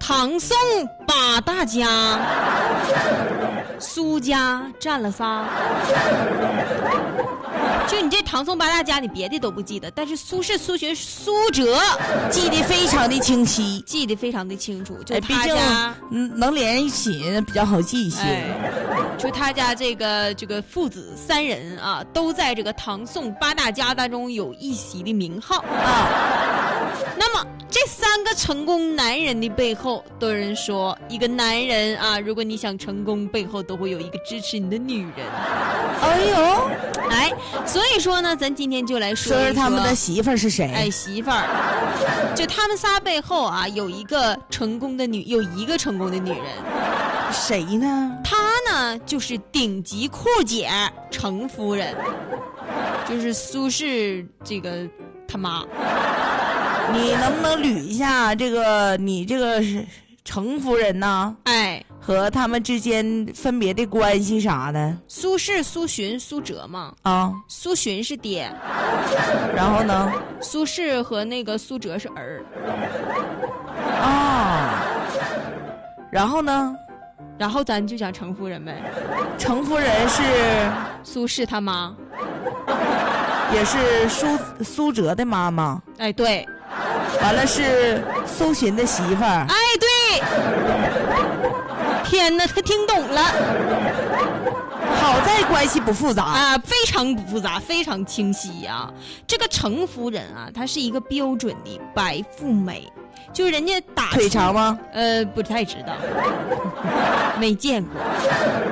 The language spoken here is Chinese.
唐宋八大家，苏家占了仨。就你这唐宋八大家，你别的都不记得，但是苏轼、苏洵、苏辙记得非常的清晰， 记得非常的清楚。就毕他家， 能连在一起比较好记一些。 就他家这个父子三人啊，都在这个唐宋八大家当中有一席的名号啊。那么这三个成功男人的背后，都有人说，一个男人啊，如果你想成功，背后都会有一个支持你的女人。 哎呦， 哎，所以说呢，咱今天就来说说他们的媳妇儿是谁？ 哎，媳妇儿，就他们仨背后啊，有一个成功的女人。 谁呢？ 她呢，就是顶级酷姐程夫人，就是苏轼这个他妈。 你能不能捋一下你这个程夫人呢？ 哎， 和他们之间分别的关系啥的？ 苏轼、苏洵、苏辙嘛。 啊， 苏洵是爹， 然后呢？ 苏轼和那个苏辙是儿。 啊，然后呢？ 然后咱就讲程夫人呗。 程夫人是苏轼他妈， 也是苏辙的妈妈。 哎，对。 完了是苏洵的媳妇儿。 哎，对。天哪，他听懂了。 好在关系不复杂啊，非常不复杂，非常清晰啊。这个程夫人啊，她是一个标准的白富美，就人家打腿长吗？ 不太知道，没见过。